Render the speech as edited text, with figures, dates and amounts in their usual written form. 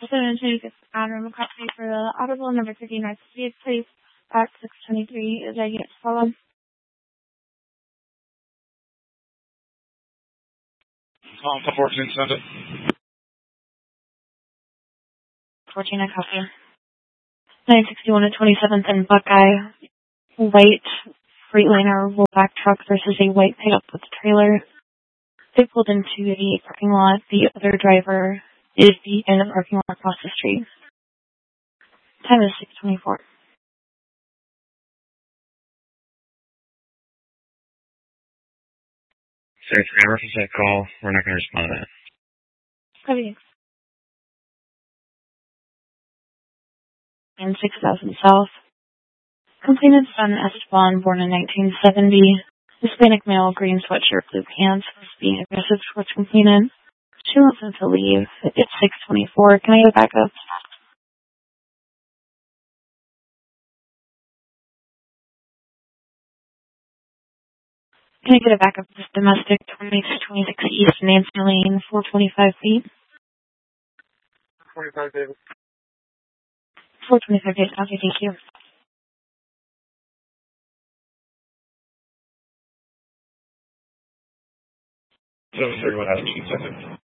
So I'm going to get room copy for the audible number 39, please, at 623. Is that you follow? For 14 cents. 14, I copy. 961 to 27th and Buckeye. White Freightliner rollback truck versus a white pickup with trailer. They pulled into the parking lot. The other driver is in the parking lot across the street. Time is 6:24. Sorry, for reference that call, we're not going to respond to that. Copy. And 6000 South. Complainant son Esteban, born in 1970. Hispanic male, green sweatshirt, blue pants, was being aggressive towards complainant. She wants him to leave. It's 6:24. Can I get a backup? Can I get a backup? This domestic 26 East Nancy Lane, 425 feet. 25, David. 425 feet. Okay, thank you. So, 31 out of 2 seconds.